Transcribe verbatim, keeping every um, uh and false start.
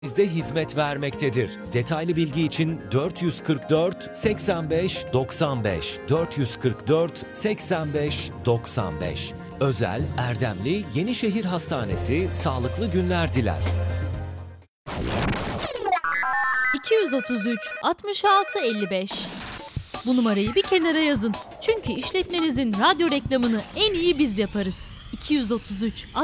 Bizde hizmet vermektedir. Detaylı bilgi için dört yüz kırk dört seksen beş doksan beş dört yüz kırk dört seksen beş doksan beş. Özel Erdemli Yenişehir Hastanesi sağlıklı günler diler. iki yüz otuz üç altmış altı elli beş. Bu numarayı bir kenara yazın. Çünkü işletmenizin radyo reklamını en iyi biz yaparız. iki yüz otuz üç